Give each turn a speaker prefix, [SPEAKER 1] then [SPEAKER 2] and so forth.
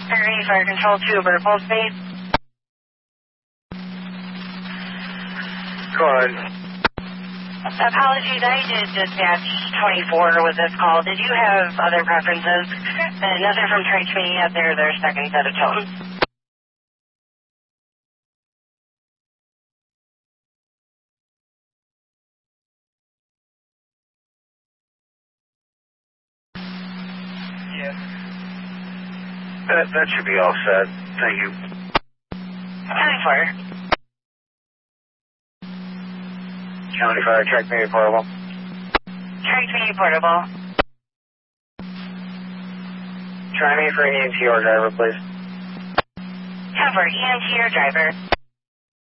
[SPEAKER 1] Prairie Fire Control 2, vertical space.
[SPEAKER 2] Go ahead.
[SPEAKER 1] Apologies, I did dispatch 24 with this call. Did you have other preferences? Nothing from Trade Me yet. They're their second set of tones.
[SPEAKER 2] Yeah. That should be all set. Thank you.
[SPEAKER 1] 24.
[SPEAKER 2] County Fire, check me portable.
[SPEAKER 1] Trade Me portable.
[SPEAKER 2] Try me for EMT or driver, please.
[SPEAKER 1] 10-4, EMT or driver.